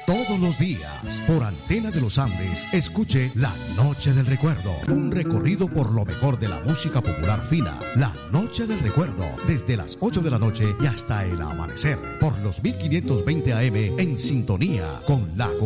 Todos los días, por Antena de los Andes, escuche La Noche del Recuerdo. Un recorrido por lo mejor de la música popular fina. La Noche del Recuerdo, desde las 8 de la noche y hasta el amanecer. Por los 1520 AM, en sintonía con la